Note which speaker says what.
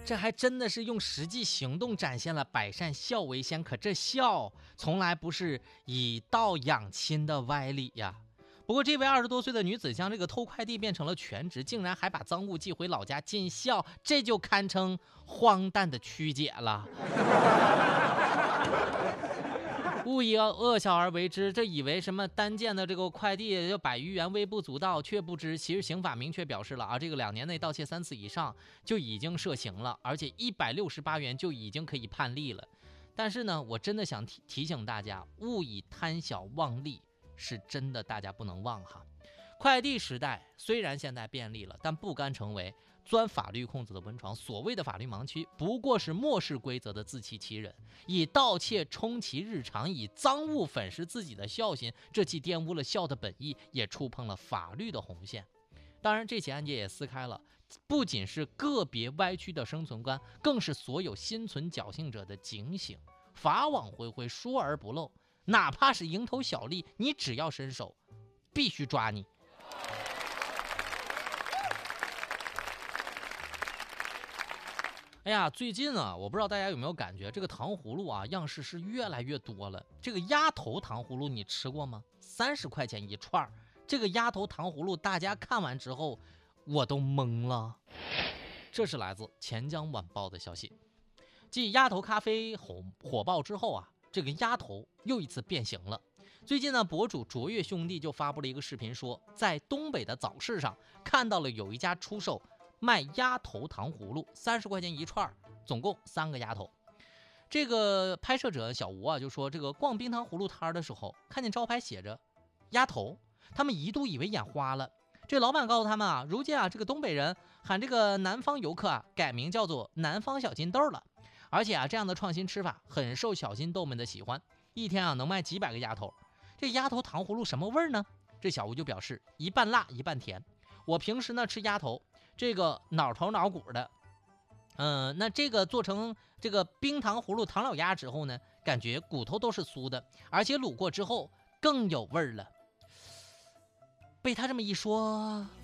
Speaker 1: 这还真的是用实际行动展现了百善孝为先，可这孝从来不是以道养亲的歪理呀。不过这位20多岁的女子将这个偷快递变成了全职，竟然还把赃物寄回老家尽孝，这就堪称荒诞的曲解了。勿以恶小而为之，这以为什么单件的这个快递就100余元微不足道，却不知其实刑法明确表示了啊，这个2年内盗窃3次以上就已经涉刑了，而且168元就已经可以判例了。但是呢，我真的想提醒大家，勿以贪小忘利，是真的大家不能忘哈。快递时代虽然现在便利了，但不甘成为钻法律空子的温床。所谓的法律盲区，不过是漠视规则的自欺欺人，以盗窃充其日常，以赃物粉饰自己的孝心，这既玷污了孝的本意，也触碰了法律的红线。当然，这起案件也撕开了不仅是个别歪曲的生存观，更是所有心存侥幸者的警醒。法网恢恢，疏而不漏，哪怕是蝇头小利，你只要伸手，必须抓你。哎呀，最近啊，我不知道大家有没有感觉，这个糖葫芦啊，样式是越来越多了。这个鸭头糖葫芦你吃过吗？30块钱一串，这个鸭头糖葫芦，大家看完之后，我都懵了。这是来自钱江晚报的消息。继鸭头咖啡火爆之后啊，这个鸭头又一次变形了。最近呢，博主卓越兄弟就发布了一个视频说，在东北的早市上看到了有一家出售卖鸭头糖葫芦，30块钱一串，总共3个鸭头。这个拍摄者小吴啊就说，这个逛冰糖葫芦摊的时候，看见招牌写着鸭头，他们一度以为眼花了。这老板告诉他们啊，如今啊，这个东北人喊这个南方游客啊，改名叫做南方小金豆了。而且啊，这样的创新吃法很受小金豆们的喜欢，一天啊能卖几百个鸭头。这鸭头糖葫芦什么味儿呢？这小吴就表示，一半辣一半甜。我平时呢吃鸭头，这个脑头脑骨的，那这个做成这个冰糖葫芦唐老鸭之后呢，感觉骨头都是酥的，而且卤过之后更有味儿了。被他这么一说，